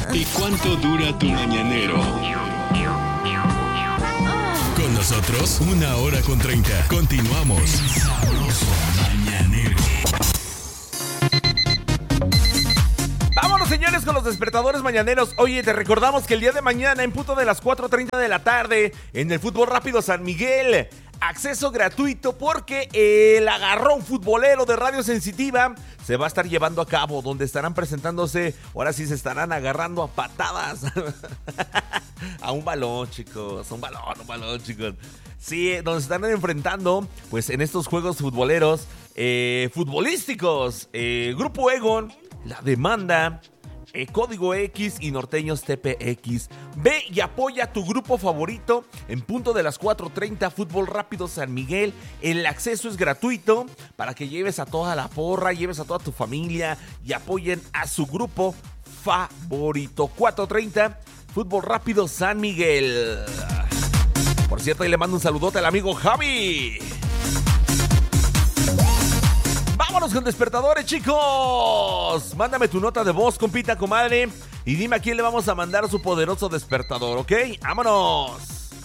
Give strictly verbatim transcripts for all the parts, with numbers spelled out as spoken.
¿Y cuánto dura tu mañanero? Con nosotros, una hora con treinta. Continuamos. El sabroso mañanero. Vámonos, señores, con los despertadores mañaneros. Oye, te recordamos que el día de mañana, en punto de las cuatro treinta de la tarde, en el Fútbol Rápido San Miguel, acceso gratuito porque el agarrón futbolero de Radio Sensitiva se va a estar llevando a cabo, donde estarán presentándose, ahora sí se estarán agarrando a patadas a un balón, chicos, un balón, un balón, chicos. Sí, donde se están enfrentando, pues, en estos juegos futboleros, eh, futbolísticos, eh, Grupo Egon, La Demanda, eh, Código X y Norteños T P X. Ve y apoya a tu grupo favorito en punto de las cuatro treinta, Fútbol Rápido San Miguel. El acceso es gratuito para que lleves a toda la porra, lleves a toda tu familia y apoyen a su grupo favorito. cuatro treinta, Fútbol Rápido San Miguel. Por cierto, ahí le mando un saludote al amigo Javi. Vámonos con despertadores, chicos. Mándame tu nota de voz, compita, comadre, y dime a quién le vamos a mandar su poderoso despertador, ¿ok? ¡Vámonos!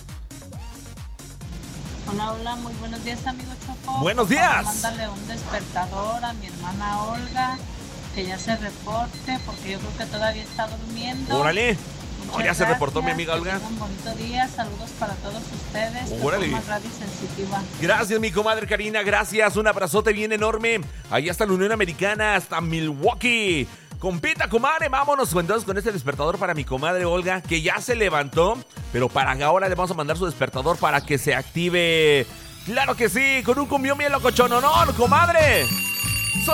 Hola, hola, muy buenos días, amigo Choco. ¡Buenos días! Mándale un despertador a mi hermana Olga, que ya se reporte, porque yo creo que todavía está durmiendo. ¡Órale! Oh, ya se reportó mi amiga que Olga. tengan un bonito día, saludos para todos ustedes. ¡Órale! Radio Sensitiva. Gracias, mi comadre Karina, gracias. Un abrazote bien enorme. Allá hasta la Unión Americana, hasta Milwaukee. Compita, comadre, vámonos entonces con este despertador para mi comadre Olga, que ya se levantó, pero para ahora le vamos a mandar su despertador para que se active. ¡Claro que sí! Con un cumbión bien locochononón, comadre.